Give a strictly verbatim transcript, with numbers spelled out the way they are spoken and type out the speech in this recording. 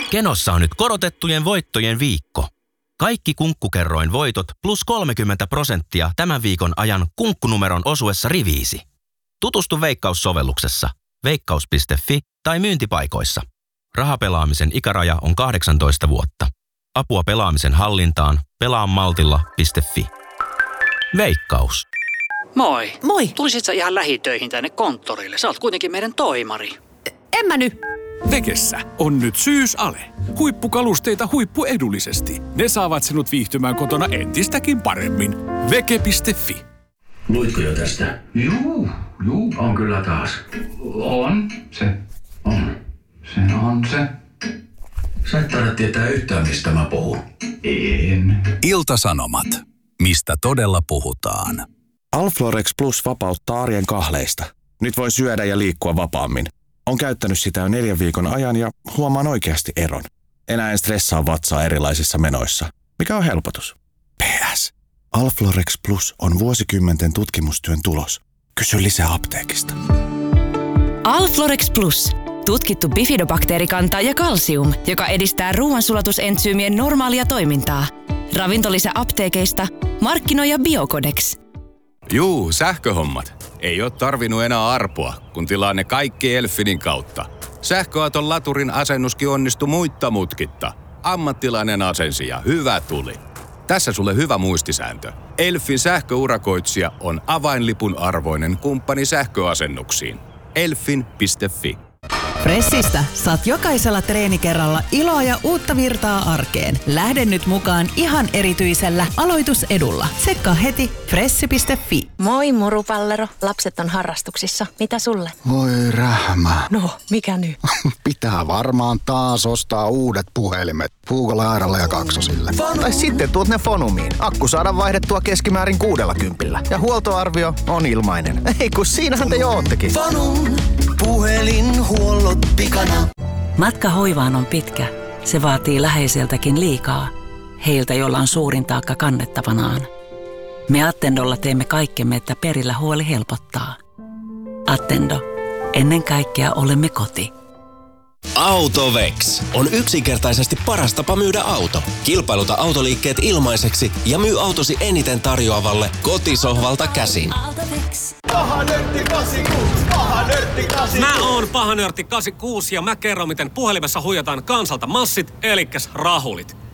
Kenossa on nyt korotettujen voittojen viikko. Kaikki Kunkkukerroin voitot plus kolmekymmentä prosenttia tämän viikon ajan kunkkunumeron osuessa riviisi. Tutustu Veikkaus-sovelluksessa, veikkaus piste fi tai myyntipaikoissa. Rahapelaamisen ikäraja on kahdeksantoista vuotta. Apua pelaamisen hallintaan pelaamaltilla piste fi. Veikkaus. Moi. Moi. Tulisit sä ihan lähitöihin tänne konttorille? Sä oot kuitenkin meidän toimari. En mä nyt. Vekessä on nyt syysale. Huippukalusteita huippuedullisesti. Ne saavat sinut viihtymään kotona entistäkin paremmin. Veke piste fi. Luitko jo tästä? Juu, juu, on kyllä taas. On se. On. Se on se. Sä et taida tietää yhtään, mistä mä puhun. En. Ilta-Sanomat. Mistä todella puhutaan? Alflorex Plus vapauttaa arjen kahleista. Nyt voi syödä ja liikkua vapaammin. On käyttänyt sitä jo neljän viikon ajan ja huomaan oikeasti eron. Enää en stressaa vatsaa erilaisissa menoissa, mikä on helpotus. P S. Alflorex Plus on vuosikymmenten tutkimustyön tulos. Kysy lisää apteekista. Alflorex Plus. Tutkittu bifidobakteerikanta ja kalsium, joka edistää ruoansulatusentsyymien normaalia toimintaa. Ravintolisä apteekeista. Markkinoija Biocodex. Juu, sähköhommat. Ei ole tarvinnut enää arpoa, kun tilaa ne kaikki Elfinin kautta. Sähköauton laturin asennuskin onnistui muitta mutkitta. Ammattilainen asensi ja hyvä tuli. Tässä sulle hyvä muistisääntö. Elfin sähköurakoitsija on avainlipun arvoinen kumppani sähköasennuksiin. Elfin piste fi. Fressistä saat jokaisella treenikerralla iloa ja uutta virtaa arkeen. Lähde nyt mukaan ihan erityisellä aloitusedulla. Tsekkaa heti fressi piste fi. Moi murupallero, lapset on harrastuksissa. Mitä sulle? Voi rähmä. No, mikä nyt? Pitää varmaan taas ostaa uudet puhelimet. Puukolla Airalla ja Kaksosille. Tai sitten tuot ne Fonumiin. Akku saadaan vaihdettua keskimäärin kuudella kympillä. Ja huoltoarvio on ilmainen. Ei kun siinähän te jo oottekin. Fonum, puhelinhuollot pikana. Matka hoivaan on pitkä. Se vaatii läheiseltäkin liikaa. Heiltä, jolla on suurin taakka kannettavanaan. Me Attendolla teemme kaikkemme, että perillä huoli helpottaa. Attendo. Ennen kaikkea olemme koti. Autovex on yksinkertaisesti paras tapa myydä auto. Kilpailuta autoliikkeet ilmaiseksi ja myy autosi eniten tarjoavalle kotisohvalta käsin. Autovex. Paha nörtti kahdeksankymmentäkuusi, paha nörtti kahdeksankymmentäkuusi. Mä oon paha nörtti kahdeksankymmentäkuusi ja mä kerron, miten puhelimessa huijataan kansalta massit, elikkäs rahulit.